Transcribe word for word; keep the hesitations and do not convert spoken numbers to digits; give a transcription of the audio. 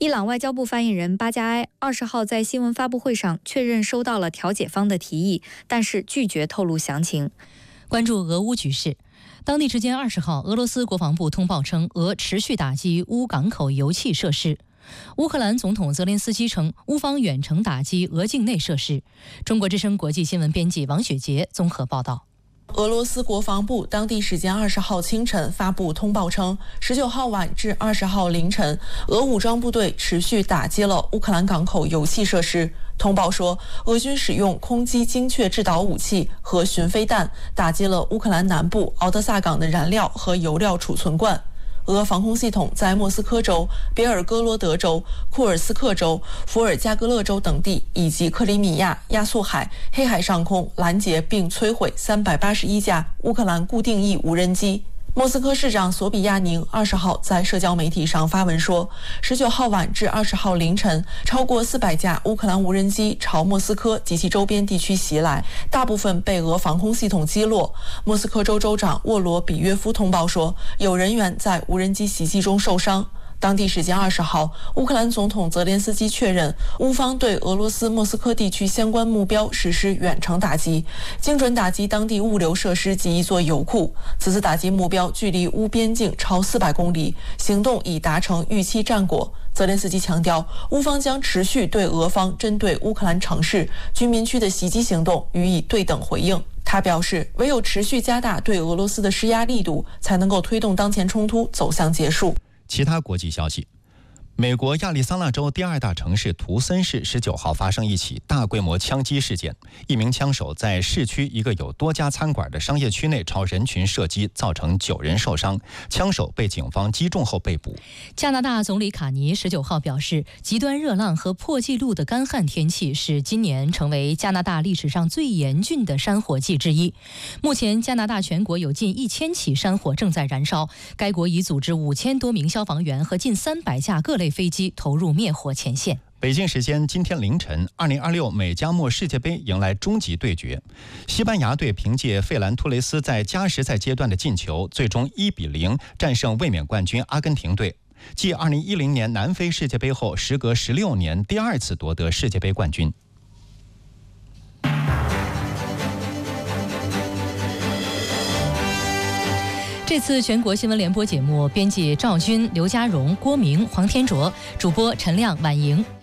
伊朗外交部发言人巴加埃二十号在新闻发布会上确认收到了调解方的提议，但是拒绝透露详情。 关注俄乌局势。当地时间二十号，俄罗斯国防部通报称，俄持续打击乌港口油气设施。乌克兰总统泽连斯基称，乌方远程打击俄境内设施。中国之声国际新闻编辑王雪杰综合报道。 俄罗斯国防部当地时间二十号清晨发布通报称，十九号晚至二十号凌晨，俄武装部队持续打击了乌克兰港口油气设施。通报说，俄军使用空击精确制导武器和巡飞弹打击了乌克兰南部敖德萨港的燃料和油料储存罐。俄防空系统在莫斯科州、别尔哥罗德州、库尔斯克州、伏尔加格勒州等地以及克里米亚、亚速海、黑海上空拦截并摧毁三百八十一架乌克兰固定翼无人机。莫斯科市长索比亚宁二十号在社交媒体上发文说，十九号晚至二十号凌晨，超过四百架乌克兰无人机朝莫斯科及其周边地区袭来，大部分被俄防空系统击落。莫斯科州州长沃罗比约夫通报说，有人员在无人机袭击中受伤。当地时间二十号，乌克兰总统泽连斯基确认，乌方对俄罗斯莫斯科地区相关目标实施远程打击，精准打击当地物流设施及一座油库。此次打击目标距离乌边境超四百公里，行动已达成预期战果。泽连斯基强调，乌方将持续对俄方针对乌克兰城市、居民区的袭击行动予以对等回应。他表示，唯有持续加大对俄罗斯的施压力度，才能够推动当前冲突走向结束。 其他国际消息，美国亚利桑那州第二大城市图森市十九号发生一起大规模枪击事件，一名枪手在市区一个有多家餐馆的商业区内朝人群射击，造成九人受伤，枪手被警方击中后被捕。 加拿大总理卡尼十九号表示，极端热浪和破纪录的干旱天气使今年成为加拿大历史上最严峻的山火季之一。目前加拿大全国有近一千起山火正在燃烧，该国已组织五千多名消防员和近三百架各类飞机投入灭火前线。 北京时间今天凌晨，二零二六美加墨世界杯迎来终极对决。西班牙队凭借费兰托雷斯在加时赛阶段的进球，最终一比零战胜卫冕冠军阿根廷队，继二零一零年南非世界杯后，时隔十六年第二次夺得世界杯冠军。 这次全国新闻联播节目，编辑赵军、刘家荣、郭明、黄天卓，主播陈亮、婉莹。